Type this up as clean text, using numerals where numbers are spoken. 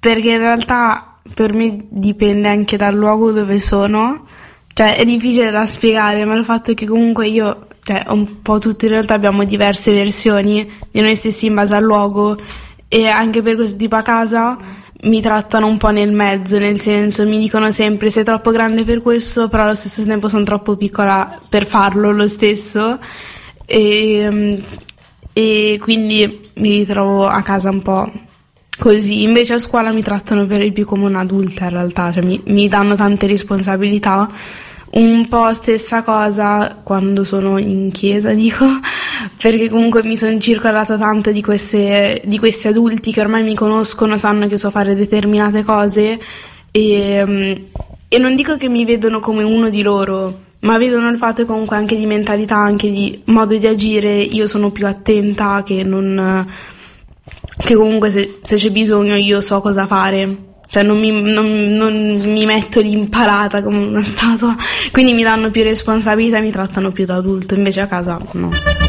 perché in realtà per me dipende anche dal luogo dove sono, cioè è difficile da spiegare, ma il fatto è che comunque io, cioè un po' tutti in realtà abbiamo diverse versioni di noi stessi in base al luogo, e anche per questo tipo a casa mi trattano un po' nel mezzo, nel senso mi dicono sempre sei troppo grande per questo, però allo stesso tempo sono troppo piccola per farlo lo stesso, e quindi mi ritrovo a casa un po' così. Invece a scuola mi trattano per di più come un'adulta in realtà, cioè mi danno tante responsabilità. Un po' stessa cosa quando sono in chiesa, dico, perché comunque mi sono circondata tanto di questi adulti che ormai mi conoscono, sanno che so fare determinate cose, e non dico che mi vedono come uno di loro, ma vedono il fatto comunque anche di mentalità, anche di modo di agire. Io sono più attenta, che comunque se c'è bisogno io so cosa fare. Cioè non mi metto lì imparata come una statua, quindi mi danno più responsabilità e mi trattano più da adulto, invece a casa no.